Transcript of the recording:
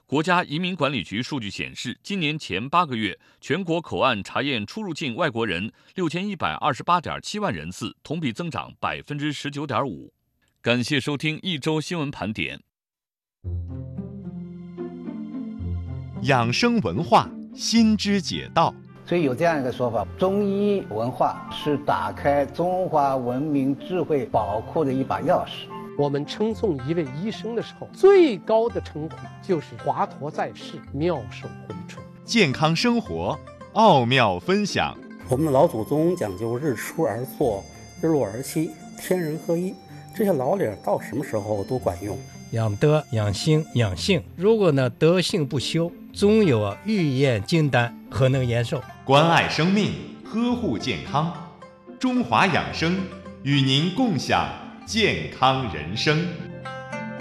国家移民管理局数据显示，今年前8个月，全国口岸查验出入境外国人6128.7万人次，同比增长19.5%。感谢收听一周新闻盘点。 养生文化，心知解道。 所以有这样一个说法，中医文化是打开中华文明智慧宝库的一把钥匙。 我们称颂一位医生的时候，最高的称呼就是华佗在世，妙手回春。 健康生活，奥妙分享。 我们的老祖宗讲究日出而作，日落而息，天人合一，这些老理到什么时候都管用。 养德、养心、养性，如果德性不修，总有欲验金丹，何能延寿？ 关爱生命，呵护健康，中华养生与您共享健康人生。